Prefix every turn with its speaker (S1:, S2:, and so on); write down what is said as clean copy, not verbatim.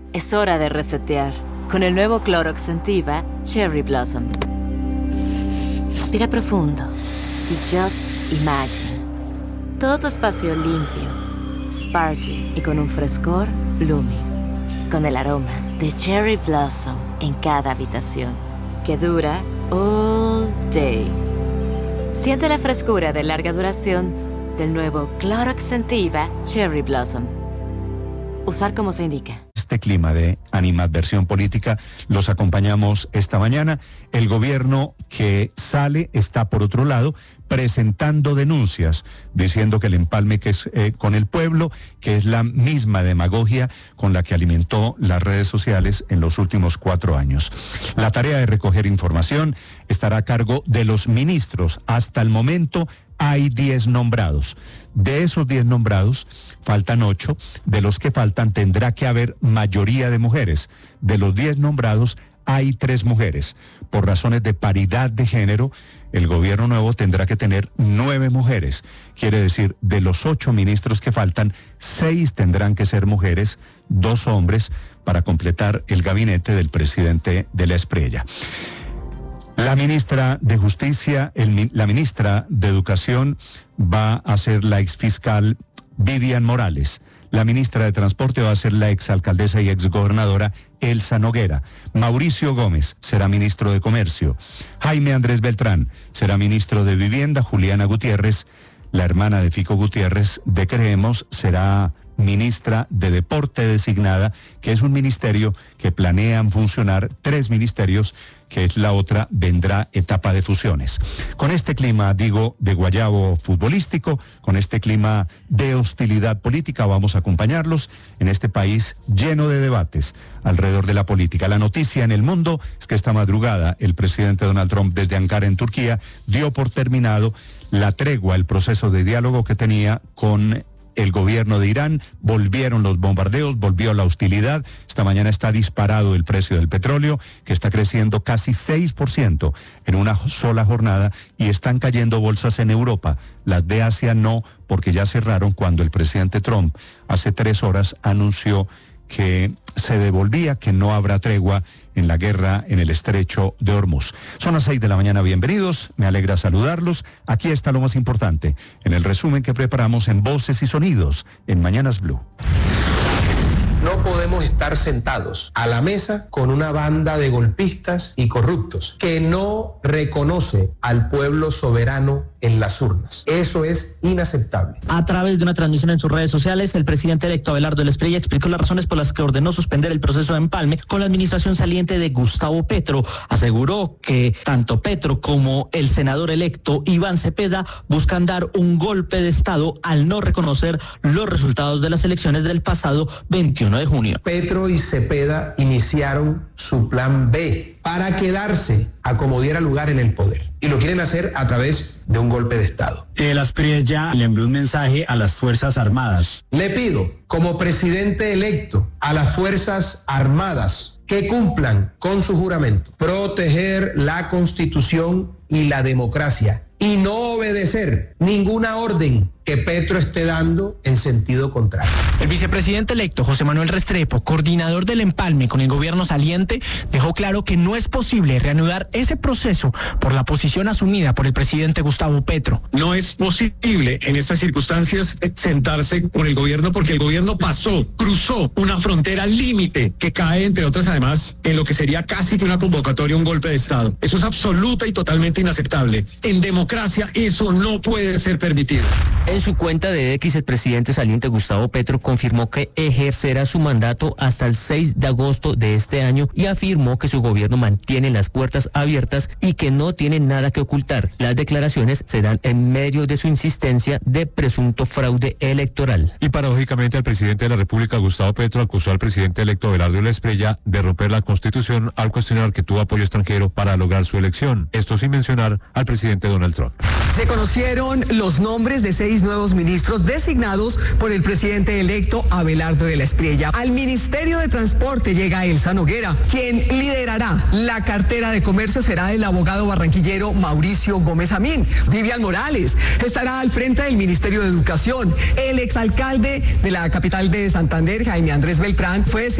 S1: Es hora de resetear con el nuevo Clorox Scentiva Cherry Blossom. Respira profundo y just imagine. Todo tu espacio limpio, sparkling y con un frescor blooming. Con el aroma de Cherry Blossom en cada habitación, que dura all day. Siente la frescura de larga duración del nuevo Clorox Scentiva Cherry Blossom. Usar como se indica.
S2: Este clima de animadversión política los acompañamos esta mañana. El gobierno que sale está por otro lado presentando denuncias diciendo que el empalme que es con el pueblo, que es la misma demagogia con la que alimentó las redes sociales en los últimos 4 años. La tarea de recoger información estará a cargo de los ministros. Hasta el momento hay 10 nombrados. De esos 10 nombrados, faltan 8. De los que faltan tendrá que haber mayoría de mujeres. De los 10 nombrados, hay 3 mujeres. Por razones de paridad de género, el gobierno nuevo tendrá que tener 9 mujeres. Quiere decir, de los 8 ministros que faltan, 6 tendrán que ser mujeres, 2 hombres, para completar el gabinete del presidente de la Espriella. La ministra de Justicia, la ministra de Educación va a ser la exfiscal Vivian Morales. La ministra de Transporte va a ser la exalcaldesa y exgobernadora Elsa Noguera. Mauricio Gómez será ministro de Comercio. Jaime Andrés Beltrán será ministro de Vivienda. Juliana Gutiérrez, la hermana de Fico Gutiérrez de Creemos, será ministra de Deporte designada, que es un ministerio que planean funcionar 3 ministerios, que es la otra, vendrá etapa de fusiones. Con este clima, digo, de guayabo futbolístico, con este clima de hostilidad política, vamos a acompañarlos en este país lleno de debates alrededor de la política. La noticia en el mundo es que esta madrugada el presidente Donald Trump, desde Ankara, en Turquía, dio por terminado la tregua, el proceso de diálogo que tenía con el gobierno de Irán. Volvieron los bombardeos, volvió la hostilidad. Esta mañana está disparado el precio del petróleo, que está creciendo casi 6% en una sola jornada, y están cayendo bolsas en Europa. Las de Asia no, porque ya cerraron cuando el presidente Trump hace 3 horas anunció que se devolvía, que no habrá tregua en la guerra en el estrecho de Hormuz. Son las 6 de la mañana, bienvenidos, me alegra saludarlos. Aquí está lo más importante, en el resumen que preparamos en Voces y Sonidos, en Mañanas Blue.
S3: No podemos estar sentados a la mesa con una banda de golpistas y corruptos que no reconoce al pueblo soberano en las urnas. Eso es inaceptable.
S4: A través de una transmisión en sus redes sociales, el presidente electo Abelardo de la Espriella explicó las razones por las que ordenó suspender el proceso de empalme con la administración saliente de Gustavo Petro. Aseguró que tanto Petro como el senador electo Iván Cepeda buscan dar un golpe de Estado al no reconocer los resultados de las elecciones del pasado 21 de junio.
S3: Petro y Cepeda iniciaron su plan B para quedarse a como diera lugar en el poder. Y lo quieren hacer a través de un golpe de Estado.
S5: La Espriella le envió un mensaje a las Fuerzas Armadas.
S3: Le pido, como presidente electo, a las Fuerzas Armadas que cumplan con su juramento, proteger la Constitución y la democracia, y no obedecer ninguna orden que Petro esté dando en sentido contrario.
S6: El vicepresidente electo José Manuel Restrepo, coordinador del empalme con el gobierno saliente, dejó claro que no es posible reanudar ese proceso por la posición asumida por el presidente Gustavo Petro.
S7: No es posible en estas circunstancias sentarse con el gobierno, porque el gobierno cruzó una frontera límite que cae, entre otras, además, en lo que sería casi que una convocatoria, un golpe de Estado. Eso es absoluta y totalmente inaceptable. En democracia eso no puede ser permitido.
S8: En su cuenta de X, el presidente saliente Gustavo Petro confirmó que ejercerá su mandato hasta el 6 de agosto de este año y afirmó que su gobierno mantiene las puertas abiertas y que no tiene nada que ocultar. Las declaraciones se dan en medio de su insistencia de presunto fraude electoral.
S9: Y paradójicamente, el presidente de la República, Gustavo Petro, acusó al presidente electo Abelardo de la Espriella de romper la Constitución al cuestionar que tuvo apoyo extranjero para lograr su elección. Esto sin mencionar al presidente Donald Trump.
S10: Se conocieron los nombres de 6 nuevos ministros designados por el presidente electo Abelardo de la Espriella. Al Ministerio de Transporte llega Elsa Noguera. Quien liderará la cartera de comercio será el abogado barranquillero Mauricio Gómez Amín. Vivian Morales estará al frente del Ministerio de Educación. El exalcalde de la capital de Santander, Jaime Andrés Beltrán, fue